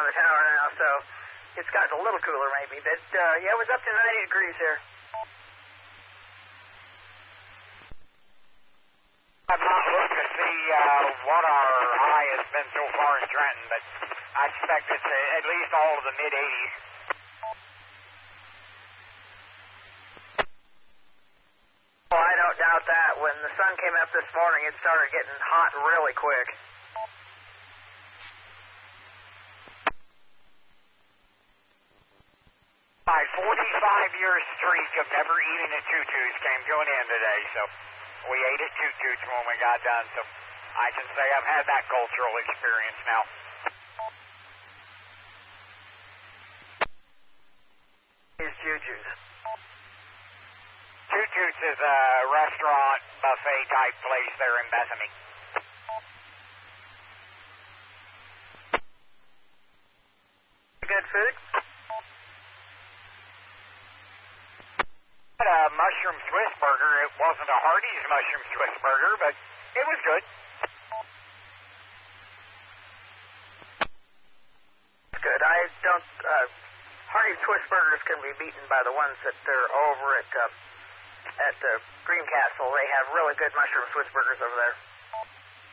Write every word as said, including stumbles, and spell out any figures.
the tower now, so it's gotten a little cooler maybe. But, uh, yeah, it was up to ninety degrees here. I've not looked to see uh, what our high has been so far in Trenton, but I expect it's uh, at least all of the mid eighties. Oh, I don't doubt that. When the sun came up this morning, it started getting hot really quick. My forty-five year streak of never eating at Choo Choo's came to an end today, so we ate at Choo Choo's when we got done, so I can say I've had that cultural experience now. Here's Choo Choo's. Choo Choo's is a restaurant, buffet type place there in Bethany. Good food? Had a mushroom Swiss burger. It wasn't a Hardee's mushroom Swiss burger, but it was good. Good. I don't, uh, Hardee's Swiss burgers can be beaten by the ones that are over at, uh, at uh, Greencastle. They have really good mushroom Swiss burgers over there.